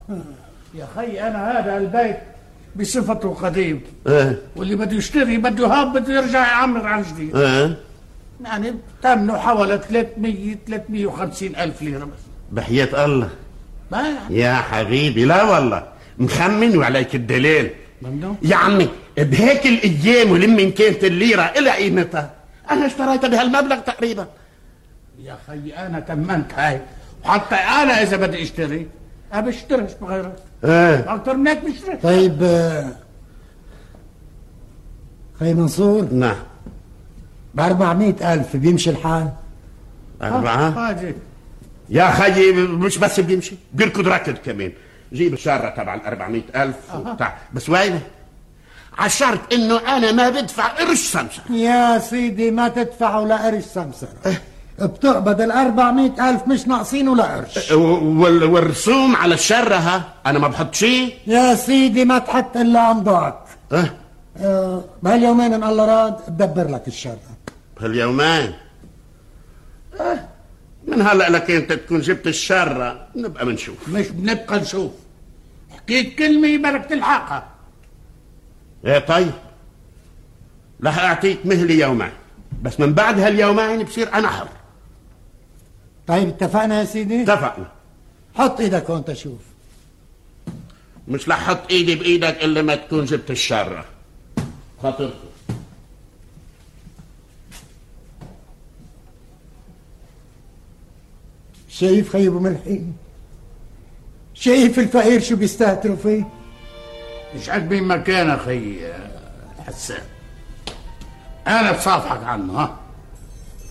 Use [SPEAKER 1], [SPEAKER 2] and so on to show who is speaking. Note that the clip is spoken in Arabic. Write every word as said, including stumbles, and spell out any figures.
[SPEAKER 1] يا خي انا هذا البيت بصفته قديم.
[SPEAKER 2] اه
[SPEAKER 1] واللي بده يشتري بده هاب بده يرجع يعمر عن جديد.
[SPEAKER 2] اه
[SPEAKER 1] يعني تمنه حوالي ثلاثمية ثلاثمية وخمسين ألف ليرة بس.
[SPEAKER 2] بحياة الله
[SPEAKER 1] ما يعني.
[SPEAKER 2] يا حبيبي لا والله مخمن وعليك الدليل.
[SPEAKER 1] ممنوع
[SPEAKER 2] يا عمي بهيك الايام ولمن كانت الليره الى قيمتها انا اشتريتها بهالمبلغ تقريبا.
[SPEAKER 1] يا خي انا تمنت هاي، وحتى انا اذا بدي اشتري ابى اشتريش بغيرك.
[SPEAKER 2] اه
[SPEAKER 1] اكثر من هيك بشتري.
[SPEAKER 3] طيب خي منصور،
[SPEAKER 2] نعم
[SPEAKER 3] بأربعمائة ألف بيمشي الحال؟
[SPEAKER 2] أربعة؟
[SPEAKER 1] هاجي
[SPEAKER 2] يا خيي مش بس بيمشي بيركض ركض كمان. جيب الشارة تبع الأربعمائة ألف وبتاع بس وينه؟ على شرط إنه أنا ما بدفع قرش سمسرة.
[SPEAKER 3] يا سيدي ما تدفع ولا قرش سمسرة، بتقبض الأربعمائة ألف مش ناقصين ولا قرش.
[SPEAKER 2] والرسوم على الشرة ها أنا ما بحط شيء.
[SPEAKER 3] يا سيدي ما تحط إلا أمضاك.
[SPEAKER 2] أه
[SPEAKER 3] أه بهاليومين إن الله راد بدبر لك الشرة.
[SPEAKER 2] بهاليومين؟ أه من هلا لك انت تكون جبت الشارة نبقى بنشوف.
[SPEAKER 1] مش بنبقى نشوف، حكيت كلمة بدك تلحقها.
[SPEAKER 2] ايه طيب رح اعطيك مهلي يومين بس من بعد هاليومين بصير انا حر.
[SPEAKER 3] طيب اتفقنا يا سيدي؟
[SPEAKER 2] اتفقنا.
[SPEAKER 3] حط ايدك هون تشوف.
[SPEAKER 2] مش رح احط ايدي بايدك الا ما تكون جبت الشارة. خاطركم.
[SPEAKER 3] شايف خي ابو ملحين؟ شايف الفقير شو بيستهتروا فيه؟
[SPEAKER 1] مش عاجبين مكانه خي حسان. انا بصافحك عنه ها.